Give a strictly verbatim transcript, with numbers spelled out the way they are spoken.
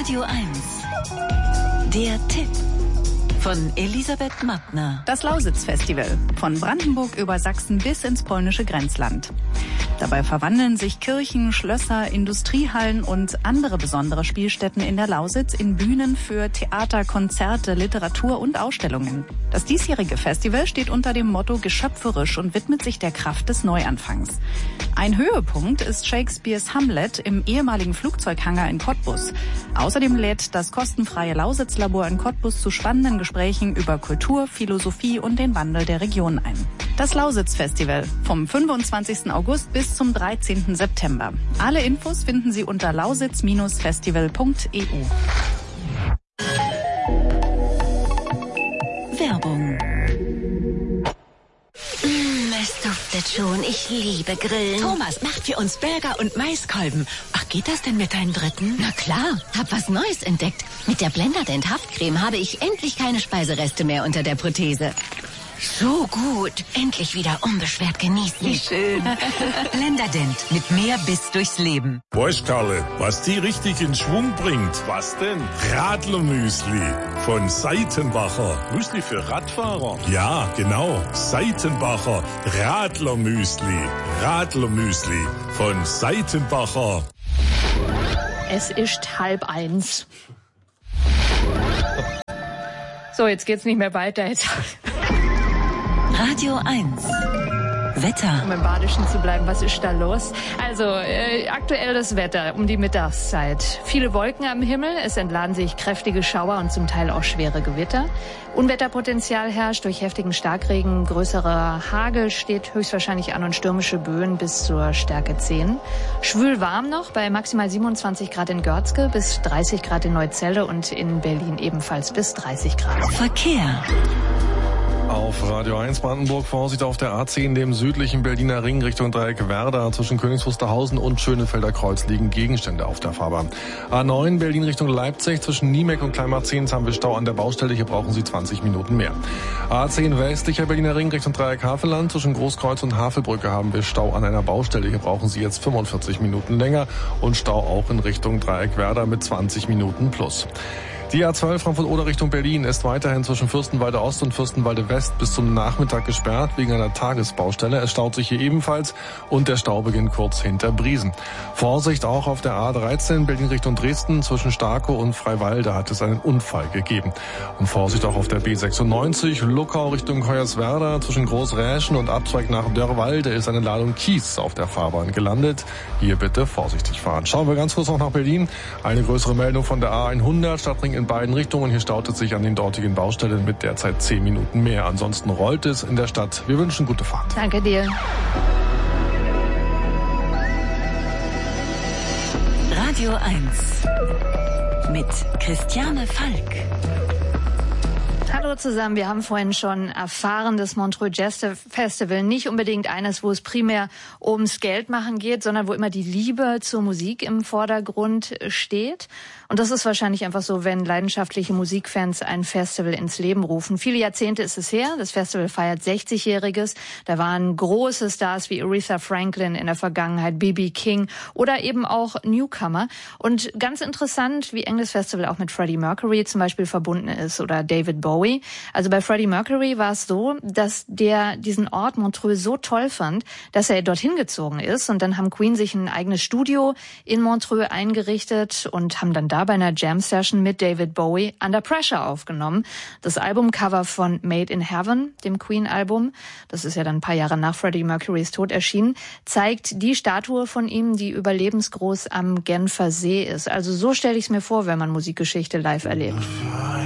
Radio eins. Der Tipp von Elisabeth Mattner. Das Lausitz-Festival. Von Brandenburg über Sachsen bis ins polnische Grenzland. Dabei verwandeln sich Kirchen, Schlösser, Industriehallen und andere besondere Spielstätten in der Lausitz in Bühnen für Theater, Konzerte, Literatur und Ausstellungen. Das diesjährige Festival steht unter dem Motto geschöpferisch und widmet sich der Kraft des Neuanfangs. Ein Höhepunkt ist Shakespeares Hamlet im ehemaligen Flugzeughangar in Cottbus. Außerdem lädt das kostenfreie Lausitz-Labor in Cottbus zu spannenden Gesprächen über Kultur, Philosophie und den Wandel der Region ein. Das Lausitz-Festival vom fünfundzwanzigsten August bis zum dreizehnten September. Alle Infos finden Sie unter lausitz Festival punkt e u. Werbung. Es duftet schon. Ich liebe Grillen. Thomas macht für uns Burger und Maiskolben. Ach, geht das denn mit deinen Dritten? Na klar, hab was Neues entdeckt. Mit der Blenderdent Haftcreme habe ich endlich keine Speisereste mehr unter der Prothese. So gut. Endlich wieder unbeschwert genießen. Wie schön. Blenderdent mit mehr Biss durchs Leben. Weißt Karle, was die richtig in Schwung bringt? Was denn? Radlermüsli von Seitenbacher. Müsli für Radfahrer? Ja, genau. Seitenbacher Radlermüsli. Radlermüsli von Seitenbacher. Es ist halb eins. So, jetzt geht's nicht mehr weiter. Jetzt Radio eins. Wetter. Um im Badischen zu bleiben, was ist da los? Also, äh, aktuell das Wetter um die Mittagszeit. Viele Wolken am Himmel, es entladen sich kräftige Schauer und zum Teil auch schwere Gewitter. Unwetterpotenzial herrscht durch heftigen Starkregen, größerer Hagel steht höchstwahrscheinlich an und stürmische Böen bis zur Stärke zehn. Schwül warm noch, bei maximal siebenundzwanzig Grad in Görzge, bis dreißig Grad in Neuzelle und in Berlin ebenfalls bis dreißig Grad. Verkehr. Auf Radio eins Brandenburg Vorsicht auf der A zehn, dem südlichen Berliner Ring Richtung Dreieck Werder. Zwischen Königs Wusterhausen und Schönefelder Kreuz liegen Gegenstände auf der Fahrbahn. A neun Berlin Richtung Leipzig. Zwischen Niemek und Kleinmarzens haben wir Stau an der Baustelle. Hier brauchen Sie zwanzig Minuten mehr. A zehn westlicher Berliner Ring Richtung Dreieck Havelland. Zwischen Großkreuz und Havelbrücke haben wir Stau an einer Baustelle. Hier brauchen Sie jetzt fünfundvierzig Minuten länger. Und Stau auch in Richtung Dreieck Werder mit zwanzig Minuten plus. Die A zwölf Frankfurt-Oder Richtung Berlin ist weiterhin zwischen Fürstenwalde Ost und Fürstenwalde West bis zum Nachmittag gesperrt wegen einer Tagesbaustelle. Es staut sich hier ebenfalls und der Stau beginnt kurz hinter Briesen. Vorsicht auch auf der A dreizehn Berlin Richtung Dresden zwischen Starkow und Freiwalde hat es einen Unfall gegeben. Und Vorsicht auch auf der B sechsundneunzig Luckau Richtung Hoyerswerda zwischen Großräschen und Abzweig nach Dörrwalde ist eine Ladung Kies auf der Fahrbahn gelandet. Hier bitte vorsichtig fahren. Schauen wir ganz kurz noch nach Berlin. Eine größere Meldung von der A hundert Stadtring in beiden Richtungen. Hier staut es sich an den dortigen Baustellen mit derzeit zehn Minuten mehr. Ansonsten rollt es in der Stadt. Wir wünschen gute Fahrt. Danke dir. Radio eins mit Christiane Falk. Hallo zusammen, wir haben vorhin schon erfahren, das Montreux Jazz Festival nicht unbedingt eines, wo es primär ums Geldmachen geht, sondern wo immer die Liebe zur Musik im Vordergrund steht. Und das ist wahrscheinlich einfach so, wenn leidenschaftliche Musikfans ein Festival ins Leben rufen. Viele Jahrzehnte ist es her, das Festival feiert sechzigjähriges. Da waren große Stars wie Aretha Franklin in der Vergangenheit, B B King oder eben auch Newcomer. Und ganz interessant, wie eng das Festival auch mit Freddie Mercury zum Beispiel verbunden ist oder David Bowie. Also bei Freddie Mercury war es so, dass der diesen Ort Montreux so toll fand, dass er dorthin gezogen ist. Und dann haben Queen sich ein eigenes Studio in Montreux eingerichtet und haben dann da bei einer Jam-Session mit David Bowie Under Pressure aufgenommen. Das Albumcover von Made in Heaven, dem Queen-Album, das ist ja dann ein paar Jahre nach Freddie Mercurys Tod erschienen, zeigt die Statue von ihm, die überlebensgroß am Genfer See ist. Also so stelle ich es mir vor, wenn man Musikgeschichte live erlebt.